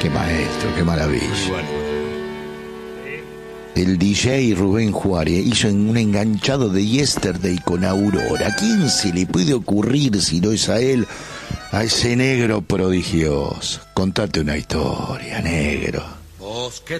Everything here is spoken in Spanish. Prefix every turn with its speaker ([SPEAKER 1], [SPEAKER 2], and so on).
[SPEAKER 1] Qué maestro, qué maravilla. El DJ Rubén Juárez hizo un enganchado de Yesterday con Aurora. ¿A quién se le puede ocurrir si no es a él? A ese negro prodigioso. Contate una historia, negro.
[SPEAKER 2] Vos que